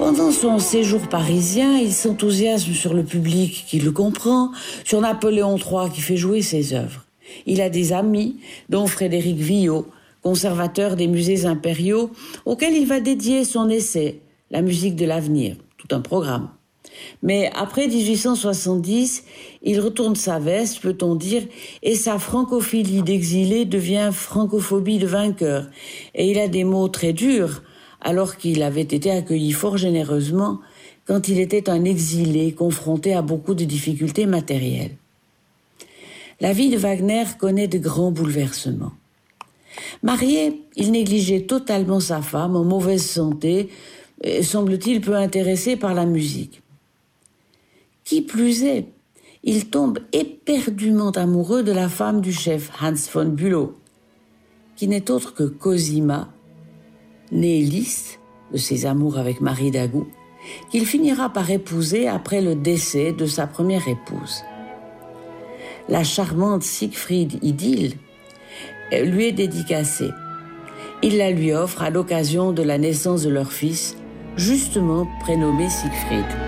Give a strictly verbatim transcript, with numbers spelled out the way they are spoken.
Pendant son séjour parisien, il s'enthousiasme sur le public qui le comprend, sur Napoléon trois qui fait jouer ses œuvres. Il a des amis, dont Frédéric Villot, conservateur des musées impériaux, auquel il va dédier son essai « La musique de l'avenir », tout un programme. Mais après dix-huit cent soixante-dix, il retourne sa veste, peut-on dire, et sa francophilie d'exilé devient francophobie de vainqueur. Et il a des mots très durs, alors qu'il avait été accueilli fort généreusement quand il était un exilé confronté à beaucoup de difficultés matérielles. La vie de Wagner connaît de grands bouleversements. Marié, il négligeait totalement sa femme, en mauvaise santé, et semble-t-il peu intéressé par la musique. Qui plus est, il tombe éperdument amoureux de la femme du chef Hans von Bülow, qui n'est autre que Cosima, née Liszt, de ses amours avec Marie Dagout, qu'il finira par épouser après le décès de sa première épouse. La charmante Siegfried Idylle lui est dédicacée. Il la lui offre à l'occasion de la naissance de leur fils, justement prénommé Siegfried.